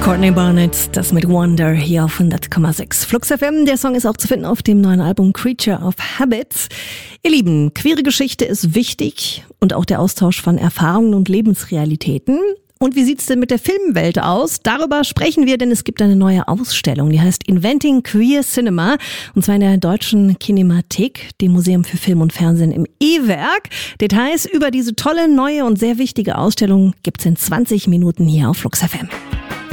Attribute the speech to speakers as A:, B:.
A: Courtney Barnett, das mit Wonder hier auf 100,6 Flux FM. Der Song ist auch zu finden auf dem neuen Album Creature of Habits. Ihr Lieben, queere Geschichte ist wichtig und auch der Austausch von Erfahrungen und Lebensrealitäten. Und wie sieht's denn mit der Filmwelt aus? Darüber sprechen wir, denn es gibt eine neue Ausstellung, die heißt Inventing Queer Cinema, und zwar in der Deutschen Kinemathek, dem Museum für Film und Fernsehen im E-Werk. Details über diese tolle, neue und sehr wichtige Ausstellung gibt's in 20 Minuten hier auf Flux FM.